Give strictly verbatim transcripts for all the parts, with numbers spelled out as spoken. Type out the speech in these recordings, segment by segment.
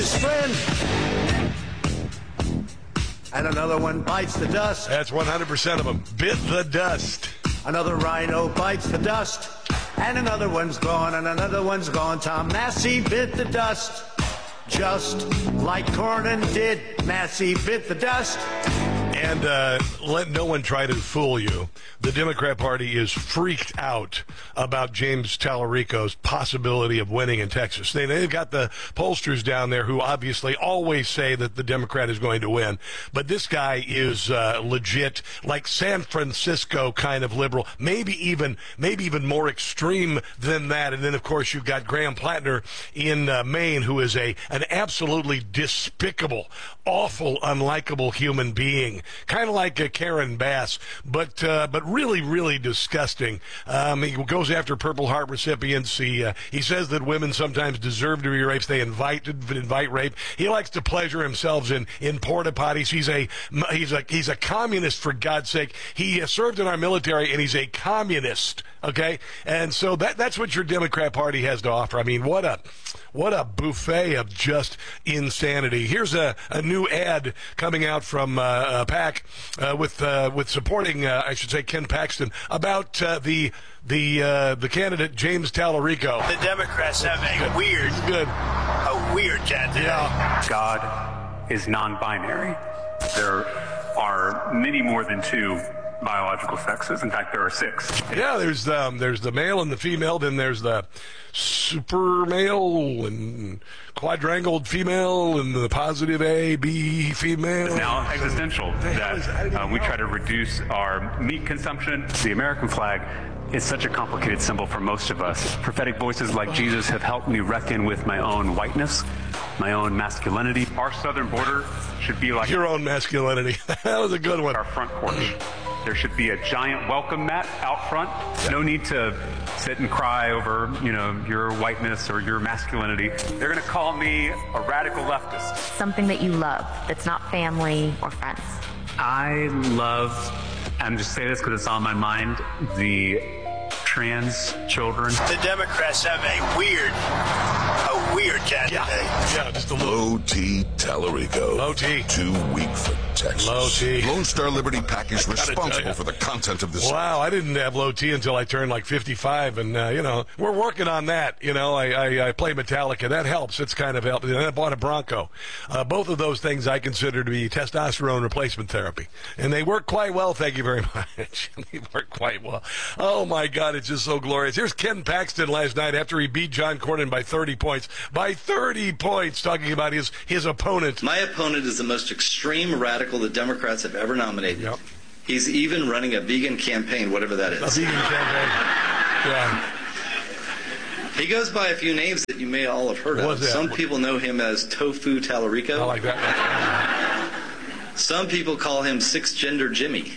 his friend. And another one bites the dust. That's one hundred percent of them. Bit the dust. Another rhino bites the dust. And another one's gone, and another one's gone. Tom Massey bit the dust. Just like Cornyn did, Massey bit the dust. And uh, let no one try to fool you. The Democrat Party is freaked out about James Tallarico's possibility of winning in Texas. They, they've got the pollsters down there who obviously always say that the Democrat is going to win. But this guy is uh, legit, like San Francisco kind of liberal, maybe even maybe even more extreme than that. And then, of course, you've got Graham Plattner in uh, Maine, who is a an absolutely despicable, awful, unlikable human being. Kind of like a Karen Bass, but uh, but really, really disgusting. Um, he goes after Purple Heart recipients. He uh, he says that women sometimes deserve to be raped. They invite invite rape. He likes to pleasure himself in in porta potties. He's a he's a he's a communist, for God's sake. He served in our military, and he's a communist. Okay, and so that that's what your Democrat Party has to offer. I mean, what a what a buffet of just insanity. Here's a, a new ad coming out from uh, uh, PAC uh, with uh, with supporting, uh, I should say, Ken Paxton about uh, the the uh, the candidate James Tallarico. The Democrats have a weird, good, a weird candidate. Yeah. God is non-binary. There are many more than two biological sexes. In fact, there are six. Yeah, there's um, there's the male and the female. Then there's the super male and quadrangled female and the positive A, B female. It's now existential that uh, we try to reduce our meat consumption. The American flag is such a complicated symbol for most of us. Prophetic voices like Jesus have helped me reckon with my own whiteness, my own masculinity. Our southern border should be like your own masculinity. That was a good one. Our front porch. There should be a giant welcome mat out front. No need to sit and cry over, you know, your whiteness or your masculinity. They're going to call me a radical leftist. Something that you love that's not family or friends. I love, I'm just saying this because it's on my mind, the trans children. The Democrats have a weird, a weird candidate. Yeah, yeah, just a little. Low T Tallarico. Low T. Too weak for Texas. Low T. Lone Star Liberty PAC is responsible for the content of this. Wow, I didn't have low T until I turned like fifty-five, and uh, you know, we're working on that. You know, I, I, I play Metallica. That helps. It's kind of helped. And I bought a Bronco. Uh, both of those things I consider to be testosterone replacement therapy, and they work quite well. Thank you very much. They work quite well. Oh my God, it's just so glorious. Here's Ken Paxton last night after he beat John Cornyn by thirty points. By thirty points, talking about his his opponent. My opponent is the most extreme radical the Democrats have ever nominated. Yep. He's even running a vegan campaign, whatever that is. A vegan campaign. Yeah. He goes by a few names that you may all have heard What of. was that? Some people know him as Tofu Tallarico. I like that. Some people call him Six Gender Jimmy.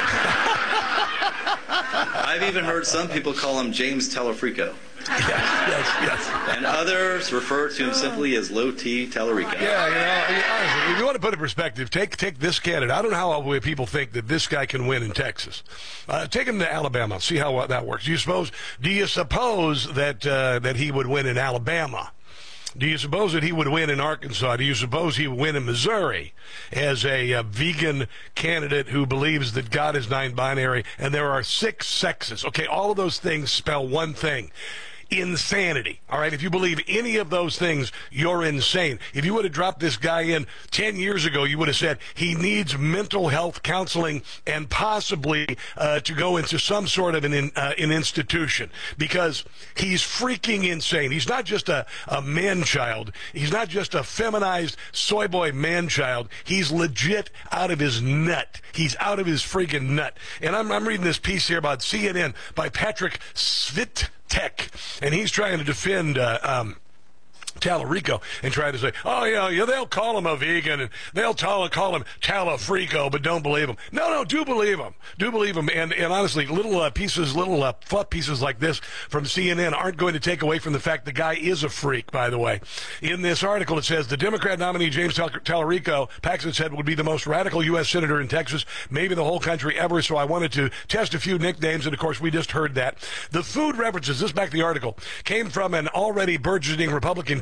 I've even heard some people call him James Tallarico. Yes, yes, yes. And others refer to him simply as Low T Tallarico. Yeah, you know, honestly, if you want to put it in perspective, take take this candidate. I don't know how people think that this guy can win in Texas. Uh, take him to Alabama. See how uh, that works. Do you suppose? Do you suppose that uh, that he would win in Alabama? Do you suppose that he would win in Arkansas? Do you suppose he would win in Missouri as a, a vegan candidate who believes that God is non-binary and there are six sexes? Okay, all of those things spell one thing. Insanity. All right, if you believe any of those things, you're insane. If you would have dropped this guy in ten years ago, you would have said he needs mental health counseling and possibly uh, to go into some sort of an, in, uh, an institution, because he's freaking insane. He's not just a, a man-child. He's not just a feminized soy boy man-child. He's legit out of his nut. He's out of his freaking nut. And I'm, I'm reading this piece here about C N N by Patrick Svit. Tech, and he's trying to defend uh, um, Tallarico and try to say, oh, yeah, yeah, they'll call him a vegan and they'll tell, call him Tallafrico, but don't believe him. No, no, do believe him. Do believe him. And, and honestly, little uh, pieces, little uh, fluff pieces like this from C N N aren't going to take away from the fact the guy is a freak, by the way. In this article, it says the Democrat nominee, James Tallarico, Paxton said, would be the most radical U S senator in Texas, maybe the whole country ever, so I wanted to test a few nicknames, and, of course, we just heard that. The food references, this back to the article, came from an already burgeoning Republican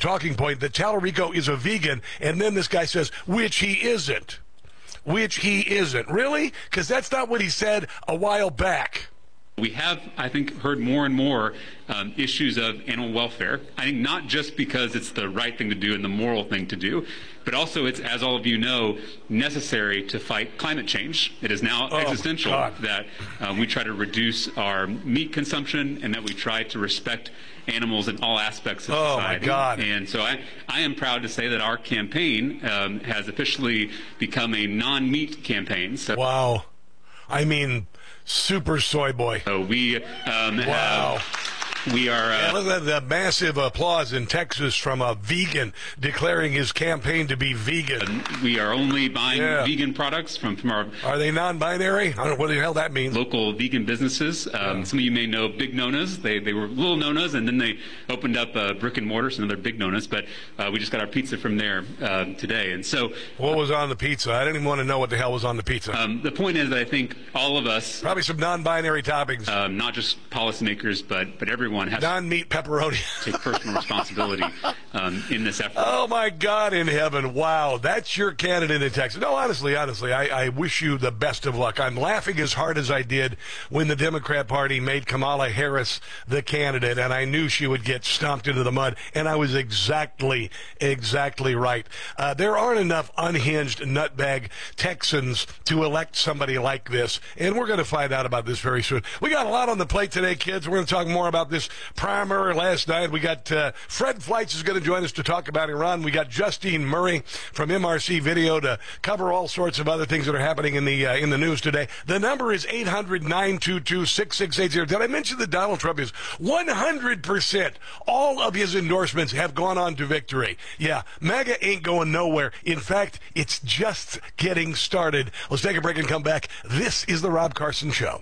talking point that Tallarico is a vegan, and then this guy says, which he isn't. Which he isn't. Really? Because that's not what he said a while back. We have, I think, heard more and more um, issues of animal welfare. I think not just because it's the right thing to do and the moral thing to do, but also it's, as all of you know, necessary to fight climate change. It is now oh, existential God. that um, we try to reduce our meat consumption and that we try to respect animals in all aspects of oh, society. My God. And so I, I am proud to say that our campaign um, has officially become a non-meat campaign. So wow. I mean, super soy boy. So we um, wow. have... We are. Uh, yeah, look at the massive applause in Texas from a vegan declaring his campaign to be vegan. We are only buying yeah. vegan products from, from our. Are they non-binary? I don't know what the hell that means. Local vegan businesses. Um, yeah. Some of you may know Big Nona's. They they were little Nona's, and then they opened up uh, brick and mortar, so another Big Nona's. But uh, we just got our pizza from there uh, today, and so. What was on the pizza? I didn't even want to know what the hell was on the pizza. Um, the point is that I think all of us. Probably some non-binary toppings. Um, not just policymakers, but but everyone has non-meat pepperoni. Take personal responsibility um, in this effort. Oh my God in heaven! Wow, that's your candidate in Texas. No, honestly, honestly, I, I wish you the best of luck. I'm laughing as hard as I did when the Democrat Party made Kamala Harris the candidate, and I knew she would get stomped into the mud. And I was exactly, exactly right. Uh, there aren't enough unhinged nutbag Texans to elect somebody like this, and we're going to find out about this very soon. We got a lot on the plate today, kids. We're going to talk more about this primer last night. We got uh, Fred Fleitz is going to join us to talk about Iran. We got Justine Murray from M R C Video to cover all sorts of other things that are happening in the uh, in the news today. The number is eight hundred, nine two two, six six eight zero. Did I mention that Donald Trump is one hundred percent? All of his endorsements have gone on to victory. Yeah, MAGA ain't going nowhere. In fact, it's just getting started. Let's take a break and come back. This is The Rob Carson Show.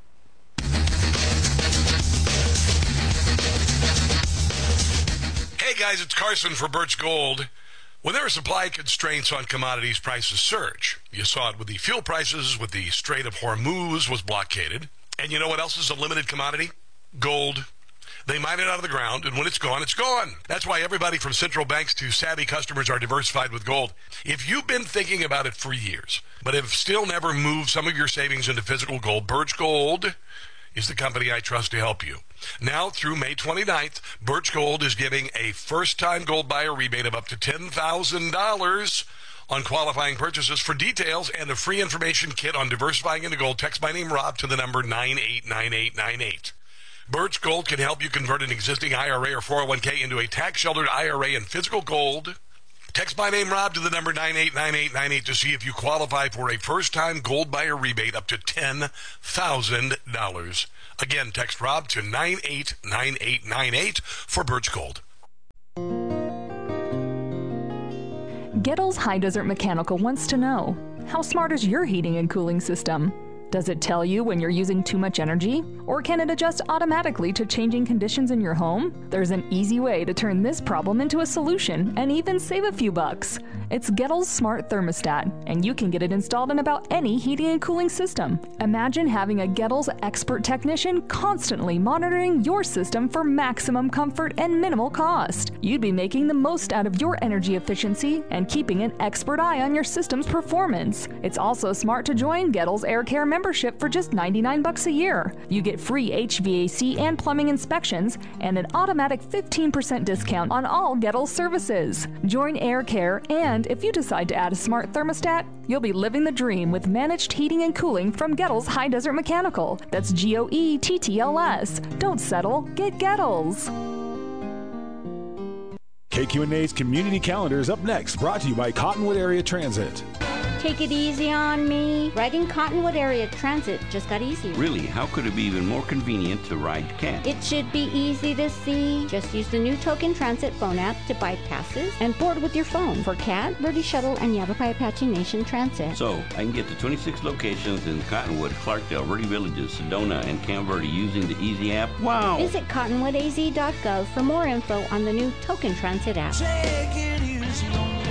Hey guys, it's Carson for Birch Gold. When there are supply constraints on commodities, prices surge. You saw it with the fuel prices, with the Strait of Hormuz was blockaded. And you know what else is a limited commodity? Gold. They mine it out of the ground, and when it's gone, it's gone. That's why everybody from central banks to savvy customers are diversified with gold. If you've been thinking about it for years, but have still never moved some of your savings into physical gold, Birch Gold is the company I trust to help you. Now, through May twenty-ninth, Birch Gold is giving a first-time gold buyer rebate of up to ten thousand dollars on qualifying purchases. For details and a free information kit on diversifying into gold, text my name, Rob, to the number nine eight nine eight nine eight. Birch Gold can help you convert an existing I R A or four oh one k into a tax-sheltered I R A in physical gold. Text my name, Rob, to the number nine eight nine eight nine eight to see if you qualify for a first-time gold buyer rebate up to ten thousand dollars. Again, text Rob to nine eight nine eight nine eight for Birch Gold. Gettles High Desert Mechanical wants to know, how smart is your heating and cooling system? Does it tell you when you're using too much energy? Or can it adjust automatically to changing conditions in your home? There's an easy way to turn this problem into a solution and even save a few bucks. It's Gettles Smart Thermostat, and you can get it installed in about any heating and cooling system. Imagine having a Gettles expert technician constantly monitoring your system for maximum comfort and minimal cost. You'd be making the most out of your energy efficiency and keeping an expert eye on your system's performance. It's also smart to join Gettles Air Care membership for just ninety-nine bucks a year. You get free H V A C and plumbing inspections and an automatic fifteen percent discount on all Gettles services. Join Air Care, and if you decide to add a smart thermostat, you'll be living the dream with managed heating and cooling from Gettles High Desert Mechanical. That's G O E T T L S. Don't settle, get Gettles. K Q N A's Community Calendar is up next, brought to you by Cottonwood Area Transit. Take it easy on me. Riding Cottonwood Area Transit just got easier. Really? How could it be even more convenient to ride CAT? It should be easy to see. Just use the new Token Transit phone app to buy passes and board with your phone for CAT, Verde Shuttle, and Yavapai Apache Nation Transit. So, I can get to twenty-six locations in Cottonwood, Clarkdale, Verde Villages, Sedona, and Camp Verde using the Easy app? Wow! Visit cottonwood a z dot gov for more info on the new Token Transit app. Take it easy on me.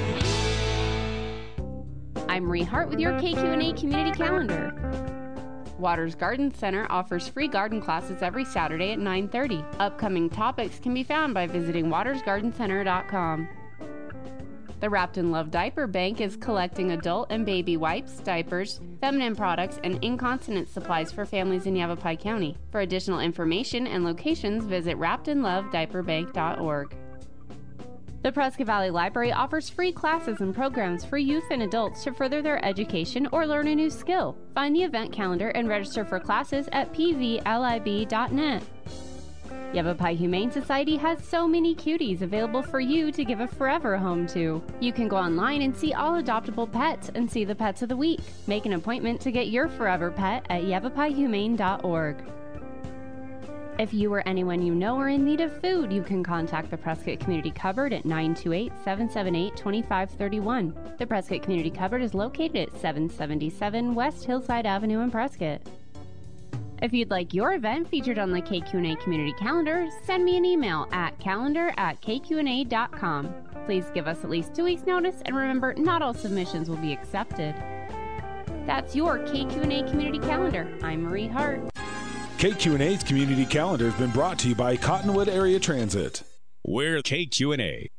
I'm Marie Hart with your K Q N A Community Calendar. Waters Garden Center offers free garden classes every Saturday at nine thirty. Upcoming topics can be found by visiting waters garden center dot com. The Wrapped in Love Diaper Bank is collecting adult and baby wipes, diapers, feminine products, and incontinence supplies for families in Yavapai County. For additional information and locations, visit wrapped in love diaper bank dot org. The Prescott Valley Library offers free classes and programs for youth and adults to further their education or learn a new skill. Find the event calendar and register for classes at p v lib dot net. Yavapai Humane Society has so many cuties available for you to give a forever home to. You can go online and see all adoptable pets and see the pets of the week. Make an appointment to get your forever pet at yavapai humane dot org. If you or anyone you know are in need of food, you can contact the Prescott Community Cupboard at nine two eight, seven seven eight, two five three one. The Prescott Community Cupboard is located at seven seventy-seven West Hillside Avenue in Prescott. If you'd like your event featured on the K Q N A Community Calendar, send me an email at calendar at k q n a dot com. Please give us at least two weeks' notice, and remember, not all submissions will be accepted. That's your K Q N A Community Calendar. I'm Marie Hart. K Q N A's Community Calendar has been brought to you by Cottonwood Area Transit. We're K Q N A.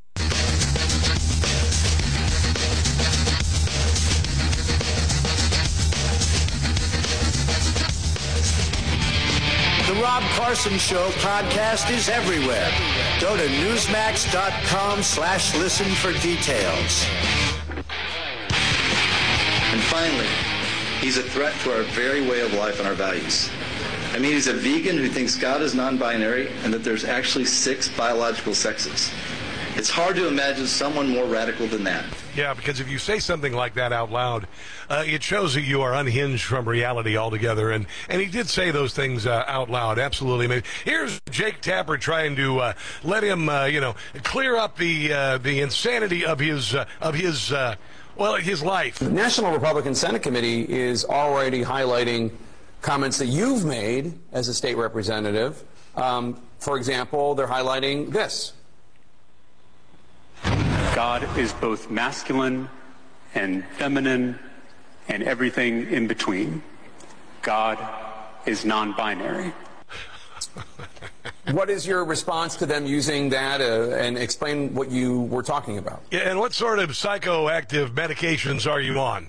The Rob Carson Show podcast is everywhere. Go to newsmax dot com slash listen for details. And finally, he's a threat to our very way of life and our values. I mean, he's a vegan who thinks God is non-binary and that there's actually six biological sexes. It's hard to imagine someone more radical than that. Yeah, because if you say something like that out loud, uh, it shows that you are unhinged from reality altogether. And, and he did say those things uh, out loud, absolutely. I mean, here's Jake Tapper trying to uh, let him, uh, you know, clear up the uh, the insanity of his uh, of his uh, well, his life. The National Republican Senate Committee is already highlighting comments that you've made as a state representative. Um, for example, they're highlighting this. God is both masculine and feminine and everything in between. God is non-binary. What is your response to them using that, uh, and explain what you were talking about? Yeah, and what sort of psychoactive medications are you on?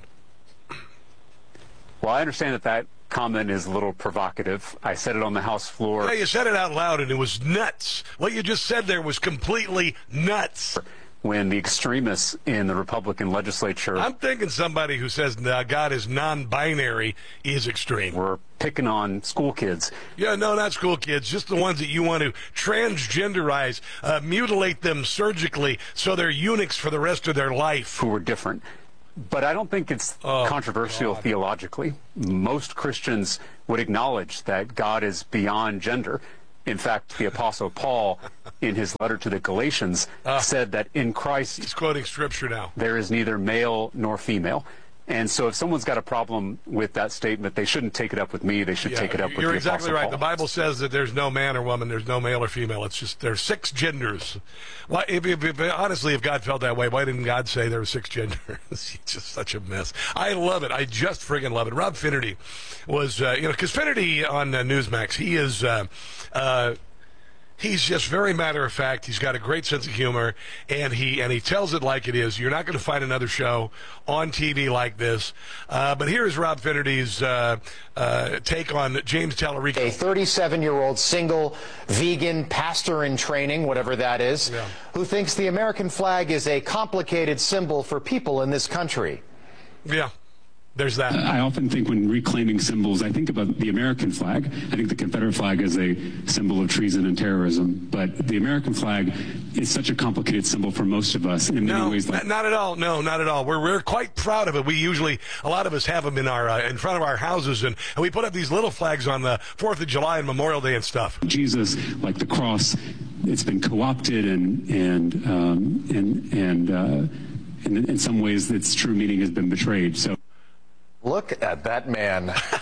Well, I understand that that comment is a little provocative. I said it on the House floor. Yeah, you said it out loud, and it was nuts. What you just said there was completely nuts. When the extremists in the Republican legislature... I'm thinking somebody who says uh, God is non-binary is extreme. We're picking on school kids. Yeah, no, not school kids, just the ones that you want to transgenderize, uh, mutilate them surgically so they're eunuchs for the rest of their life. Who are different. But I don't think it's oh, controversial God. theologically. Most Christians would acknowledge that God is beyond gender. In fact, the Apostle Paul, in his letter to the Galatians, uh, said that in Christ... He's quoting Scripture now. ...there is neither male nor female. And so if someone's got a problem with that statement, they shouldn't take it up with me. They should yeah, take it up with you're the exactly Apostle right. Paul. The Bible says that there's no man or woman, there's no male or female. It's just there's six genders. Why, if, if, if, honestly, if God felt that way, why didn't God say there were six genders? It's just such a mess. I love it. I just friggin' love it. Rob Finnerty was, uh, you know, because Finnerty on uh, Newsmax, he is... Uh, uh, He's just very matter of fact. He's got a great sense of humor, and he and he tells it like it is. You're not going to find another show on T V like this. Uh, but here is Rob Finnerty's uh, uh, take on James Tallarico. A thirty-seven-year-old single vegan pastor in training, whatever that is, yeah. who thinks the American flag is a complicated symbol for people in this country. Yeah. There's that. I often think when reclaiming symbols, I think about the American flag. I think the Confederate flag is a symbol of treason and terrorism. But the American flag is such a complicated symbol for most of us in many no, ways. Like not at all. No, not at all. We're we're quite proud of it. We usually, a lot of us have them in our uh, in front of our houses, and, and we put up these little flags on the Fourth of July and Memorial Day and stuff. Jesus, like the cross, it's been co-opted, and and um, and and uh, in, in some ways, its true meaning has been betrayed. So. Look at that man.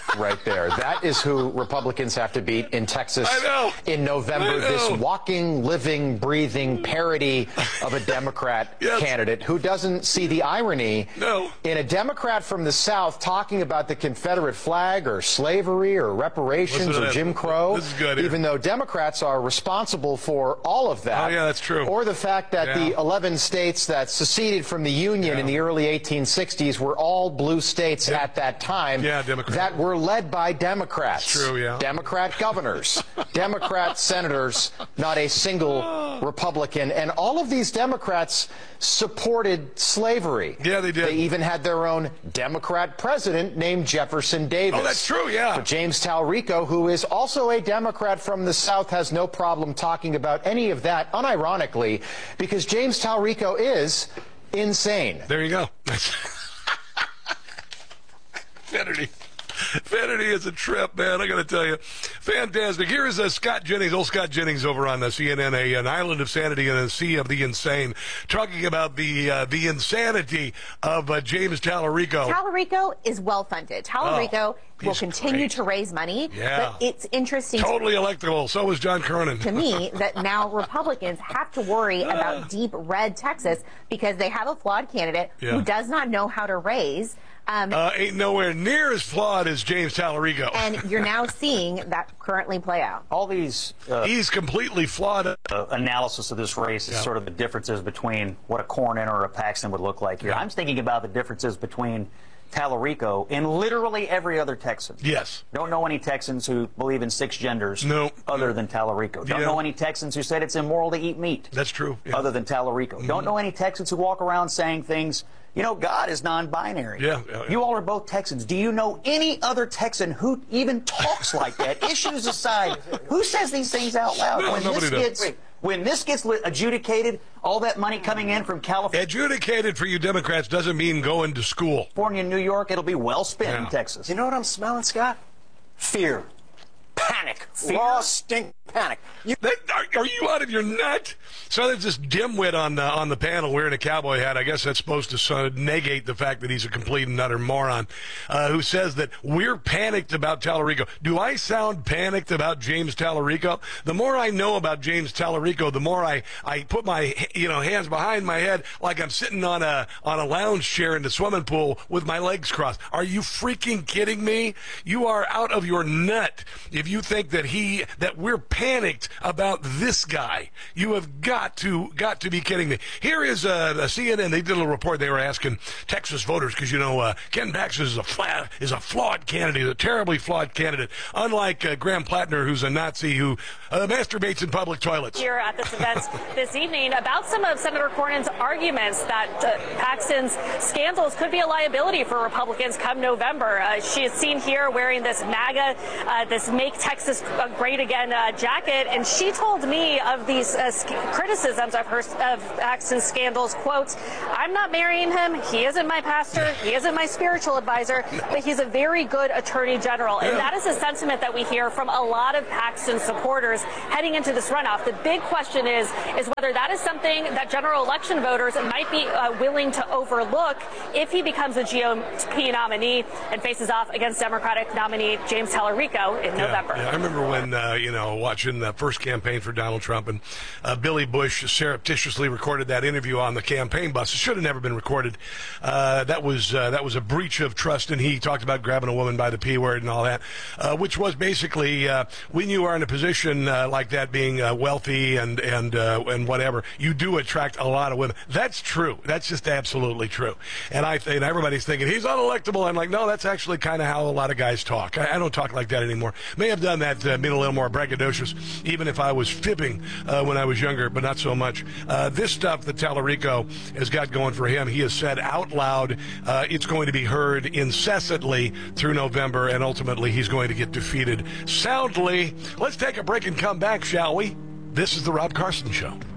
right there. That is who Republicans have to beat in Texas in November. This walking, living, breathing parody of a Democrat yes. candidate who doesn't see the irony no. in a Democrat from the South talking about the Confederate flag or slavery or reparations Listen or Jim Crow, this is good here. even though Democrats are responsible for all of that. Oh, yeah, that's true. Or the fact that yeah. the eleven states that seceded from the Union yeah. in the early eighteen sixties were all blue states yeah. at that time yeah, Democrat. that were led by Democrats. That's true, yeah. Democrat governors, Democrat senators, not a single Republican. And all of these Democrats supported slavery. Yeah, they did. They even had their own Democrat president named Jefferson Davis. Oh, that's true, yeah. But James Talarico, who is also a Democrat from the South, has no problem talking about any of that, unironically, because James Talarico is insane. There you go. Fennerty. Fennerty is a trip, man. I got to tell you. Fantastic. Here is uh, Scott Jennings, old Scott Jennings over on the C N N, a, an island of sanity and a sea of the insane, talking about the uh, the insanity of uh, James Talarico. Talarico is well-funded. Talarico oh, will continue great. to raise money, yeah. but it's interesting. Totally electable. So is John Kernan. To me, that now Republicans have to worry about deep red Texas because they have a flawed candidate yeah. who does not know how to raise. Um, uh, ain't nowhere near as flawed as James Talarico. And you're now seeing that currently play out. All these... Uh, He's completely flawed. Uh, analysis of this race is yeah. sort of the differences between what a Cornyn or a Paxton would look like here. Yeah. I'm thinking about the differences between Talarico and literally every other Texan. Yes. Don't know any Texans who believe in six genders no. other no. than Talarico. Don't yeah. know any Texans who said it's immoral to eat meat. That's true. Yeah. Other than Talarico. Mm-hmm. Don't know any Texans who walk around saying things, you know, God is non-binary. Yeah, yeah, yeah. You all are both Texans. Do you know any other Texan who even talks like that? Issues aside, who says these things out loud? No, when nobody this does. gets... When this gets adjudicated, all that money coming in from California... Adjudicated for you Democrats doesn't mean going to school. California and New York, it'll be well spent yeah. in Texas. You know what I'm smelling, Scott? Fear. Panic. Fear? Raw, stink, panic. You, that, are, are you out of your nut? So there's this dimwit on the, on the panel wearing a cowboy hat. I guess that's supposed to sort of negate the fact that he's a complete and utter moron, uh, who says that we're panicked about Talarico. Do I sound panicked about James Talarico? The more I know about James Talarico, the more I, I put my you know hands behind my head like I'm sitting on a on a lounge chair in the swimming pool with my legs crossed. Are you freaking kidding me? You are out of your nut if you think that he that we're panicked about this guy. You have got to got to be kidding me. Here is a, a C N N. They did a little report. They were asking Texas voters because you know uh, Ken Paxton is a flat is a flawed candidate, a terribly flawed candidate. Unlike uh, Graham Plattner, who's a Nazi who uh, masturbates in public toilets. Here at this event this evening about some of Senator Cornyn's arguments that uh, Paxton's scandals could be a liability for Republicans come November. Uh, she is seen here wearing this MAGA, uh, this Make Texas Great Again uh, jacket, and she told me of these uh, criticisms I've heard of Paxton's scandals. Quote, I'm not marrying him. He isn't my pastor. He isn't my spiritual advisor, but he's a very good attorney general. And that is a sentiment that we hear from a lot of Paxton supporters heading into this runoff. The big question is, is whether that is something that general election voters might be uh, willing to overlook if he becomes a G O P nominee and faces off against Democratic nominee James Talarico in yeah, November. Yeah, I remember when, uh, you know, watching the first campaign for Donald Trump, and uh, Billy Bush surreptitiously recorded that interview on the campaign bus. It should have never been recorded. Uh, that was uh, that was a breach of trust, and he talked about grabbing a woman by the P word and all that, uh, which was basically uh, when you are in a position uh, like that, being uh, wealthy and and uh, and whatever, you do attract a lot of women. That's true. That's just absolutely true. And I and everybody's thinking he's unelectable. I'm like, no, that's actually kind of how a lot of guys talk. I, I don't talk like that anymore. May have done that uh, being a little more braggadocious, even if I was fibbing uh, when I was younger, but not so much. Uh, this stuff that Talarico has got going for him, he has said out loud, uh, it's going to be heard incessantly through November, and ultimately he's going to get defeated soundly. Let's take a break and come back, shall we? This is the Rob Carson Show.